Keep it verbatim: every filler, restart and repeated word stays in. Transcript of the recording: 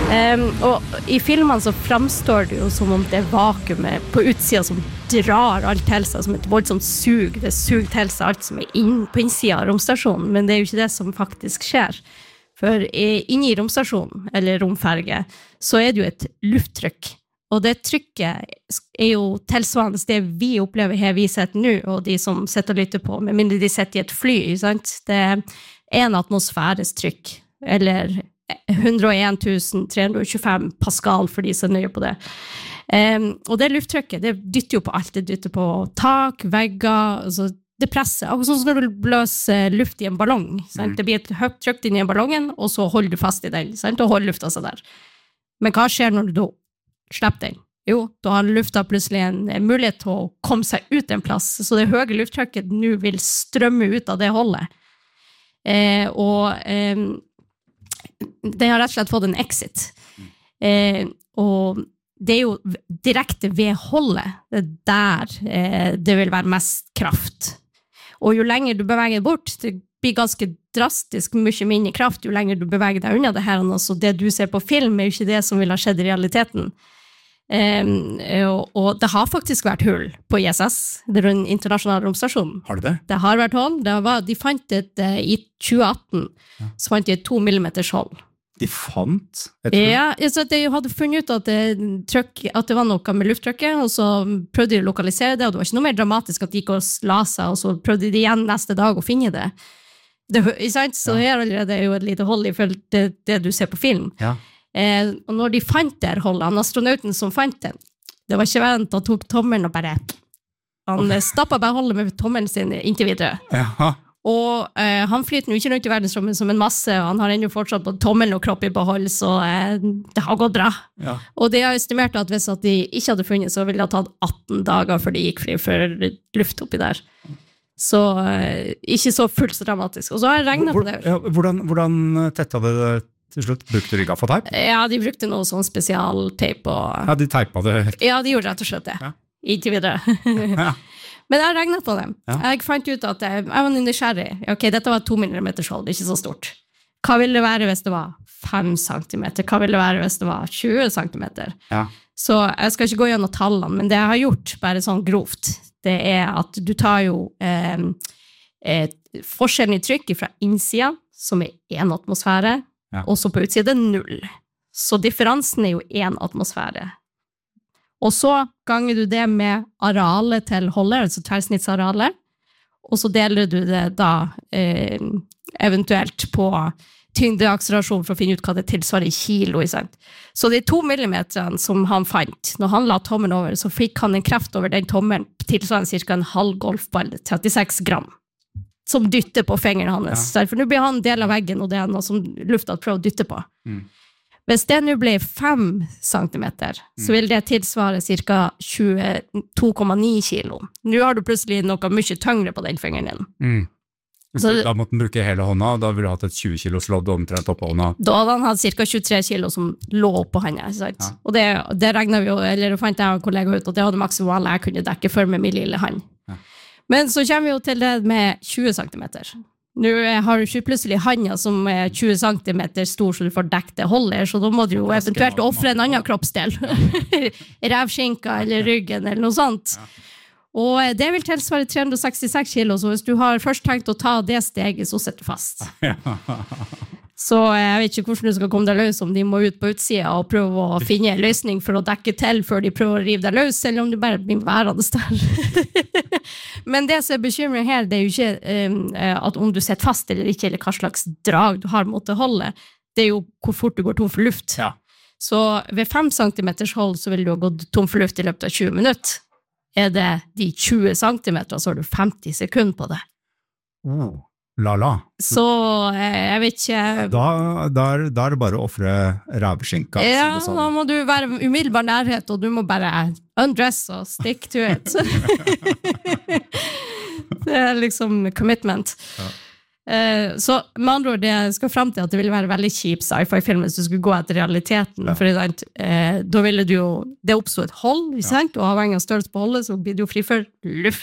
Um, og I filmene så framstår det jo som om det vakuumet på utsida som drar alt til seg som et voldsomt sug. Det suger til seg alt som er inn, på innsida av romstasjonen, men det er jo ikke det som faktisk skjer. For inne I romstasjonen, eller romferge, så er det jo et lufttrykk. Og det trykket er jo tilsvarende det vi opplever her vi sitter nå, og de som sitter og lytter på, med mindre de sitter I et fly, sant? Det er en atmosfæres trykk, eller one hundred one thousand three hundred twenty-five Pascal for de som er nøye på det. Um, og det lufttrykket, det dytter jo på alt. Det dytter på tak, vegger, altså det presser. Akkurat sånn som når du bløser luft I en ballong. Sant? Det blir et høyt trykk inn I en ballongen, og så holder du fast I den, sant? Og holder lufta seg der. Men hva skjer når du da slipper den? Jo, da har lufta plutselig en mulighet til å komme seg ut en plass. Så det høye lufttrykket nå vil strømme ut av det holdet. Eh, og... Eh, det har rett og slett fått en exit. Eh, og det er jo direkte ved holdet, det er der eh, det vil være mest kraft. Og jo lenger du beveger bort, det blir ganske drastisk mye mindre kraft, jo lenger du beveger deg unna det her. Altså det du ser på film er jo ikke det som vil ha skjedd I realiteten. Eh, og, og det har faktisk vært hull på I S S, det er en internasjonal romstasjon. Har det det? Det har vært hull. Det var, de fant et uh, I twenty eighteen, ja. Så fant de et to millimeters hull. De fant et hull? Ja, så de hadde funnet ut at det, trykk, at det var noe med lufttrykket, og så prøvde de å lokalisere det, og det var ikke noe mer dramatisk at de gikk og la seg, og så prøvde de igjen neste dag å finne det. det sant? Så ja. Her allerede er jo et lite hull I det, det du ser på film. Ja. Eh, og når de fant der holdet, han astronauten som fant den, det var ikke vent, han tok tommelen og bare han okay. Stappet bare holdet med tommelen sin inntil videre. Jaha. Og eh, han flyter jo ikke rundt I verdensrommet som en masse, og han har ennå fortsatt på tommelen og kropp I behold, så eh, det har gått bra. Ja. Og det har estimert at hvis at de ikke hadde funnet, så ville det ha tatt eighteen dager før de gikk fri for luft oppi der. Så eh, ikke så fullt så dramatisk. Og så har jeg regnet på det. Ja, hvordan, hvordan tetta det til slutt? Brukte de gaffateip? Ja, de brukte noe sånn spesialteip. Og... Ja, de teipet det helt. Ja, de gjorde rett og slett det. Ja. Inntil videre. Ja. Men jeg har regnet på det. Ja. Jeg fant ut at jeg, jeg var nysgjerrig. Ok, dette var to millimeter hold, det er ikke så stort. Hva ville det være hvis det var fem centimeter? Hva ville det være hvis det var tjue centimeter? Ja. Så jeg skal ikke gå gjennom tallene, men det jeg har gjort, bare sånn grovt, det er at du tar jo eh, et forskjellen I trykk fra innsida, som er en atmosfære, ja. Og så på utsiden null. Så differansen er jo en atmosfære. Og så ganger du det med arealet til holdet, altså tverrsnittsarealet, og så deler du det da eh, eventuelt på tyngdeakselerasjon for å finne ut hva det tilsvarer I kilo. Sant? Så de to millimeterne som han fant, når han la tommelen over, så fikk han en kraft over den tommelen tilsvarende cirka en halv golfball, trettiseks gram, som dytter på fingeren hans. Ja. For nå blir han en del av veggen, og det er noe som lufta prøver å dytte på. Mm. Hvis det nå ble fem centimeter, mm. så vil det tilsvare cirka tjueto komma ni kilo. Nå har du plutselig noe mye tyngre på den fingeren din. Mm. Så, da måtte han bruke hele hånda, og da ville du hatt et tjue kilos lodd omtrent opp på hånda. Da hadde han hatt cirka tjuetre kilo som lå opp på hånda, sant? Ja. Og det, det regnet vi jo, eller fant jeg og kollega ut, og det hadde maksimalt jeg kunne dekke for med min lille hand. Ja. Men så kommer vi jo til det med tjue centimeter. Nå har du ikke plutselig handa som er tjue centimeter stor, så du får dekket det holdet, så da må du jo eventuelt offre en annen kroppsdel. Revskinka eller ryggen eller noe sånt. Ja. Og det vil tilsvare tre hundre sekstiseks kilo, så hvis du har først tenkt å ta det steget, så setter du fast. Så jeg vet ikke hvordan du skal komme deg løs, om de må ut på utsida og prøve å finne en løsning for å dekke til før de prøver å rive deg løs, eller om du bare blir værende der. Men det som er bekymret her, det er jo ikke um, at om du setter fast eller ikke, eller hva slags drag du har mot det holdet, det er jo hvor fort du går tom for luft. Ja. Så ved fem centimeters hold, så vil du ha gått tom for luft I løpet av tjue minutter. Er det de tjue centimeter, så har du femti sekunder på det. Oh, la la. Så jeg vet ikke... Da, da, er, da er det bare å offre rævskinka. Ja, da må du være umiddelbar nærhet, og du må bare undress og stick to it. Det er liksom commitment. Ja. Uh, så med andre ord, det skal frem til at det ville være veldig kjip sci-fi-film hvis du skulle gå etter realiteten, ja. For uh, da ville du jo, det oppstod et hold, ja. Og avhengig av størrelse på holdet, så blir du jo fri for luft.